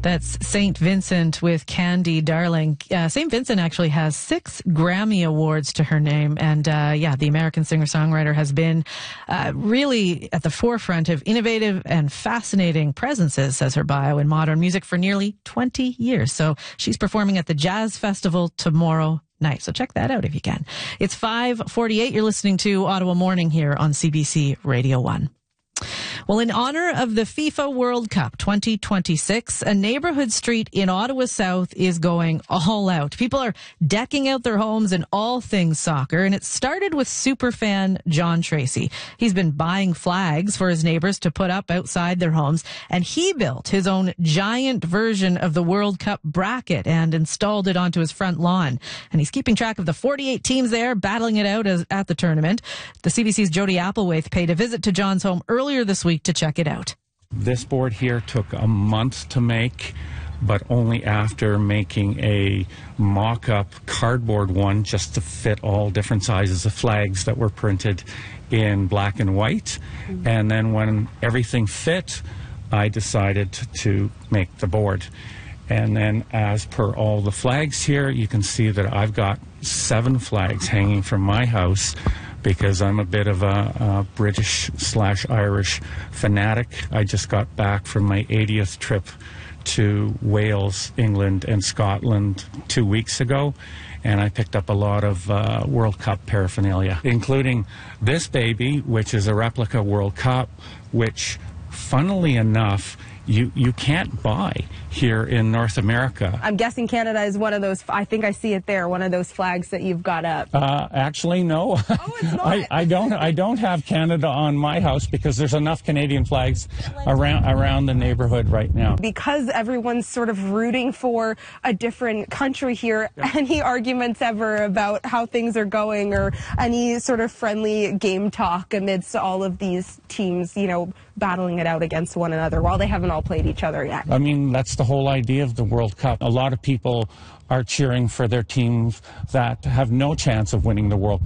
That's St. Vincent with Candy Darling. St. Vincent actually has 6 Grammy Awards to her name. And the American singer-songwriter has been really at the forefront of innovative and fascinating presences, says her bio, in modern music for nearly 20 years. So she's performing at the Jazz Festival tomorrow night. So check that out if you can. It's 5:48. You're listening to Ottawa Morning here on CBC Radio 1. Well, in honor of the FIFA World Cup 2026, a neighborhood street in Ottawa South is going all out. People are decking out their homes in all things soccer, and it started with superfan John Tracy. He's been buying flags for his neighbors to put up outside their homes, and he built his own giant version of the World Cup bracket and installed it onto his front lawn. And he's keeping track of the 48 teams there, battling it out at the tournament. The CBC's Jody Applewhite paid a visit to John's home earlier this week to check it out. This board here took a month to make, but only after making a mock-up cardboard one just to fit all different sizes of flags that were printed in black and white. And then when everything fit, I decided to make the board. And then as per all the flags here, you can see that I've got 7 flags hanging from my house, because I'm a bit of a British/Irish fanatic. I just got back from my 80th trip to Wales, England, and Scotland 2 weeks ago, and I picked up a lot of World Cup paraphernalia, including this baby, which is a replica World Cup, which, funnily enough, you can't buy here in North America. I'm guessing Canada is one of those, I think I see it there, one of those flags that you've got up. Actually, no. Oh, it's not? I don't have Canada on my house because there's enough Canadian flags around the neighborhood right now. Because everyone's sort of rooting for a different country here, any arguments ever about how things are going or any sort of friendly game talk amidst all of these teams, you know, battling it out against one another while they haven't all played each other yet? I mean, that's the whole idea of the World Cup. A lot of people are cheering for their teams that have no chance of winning the World Cup.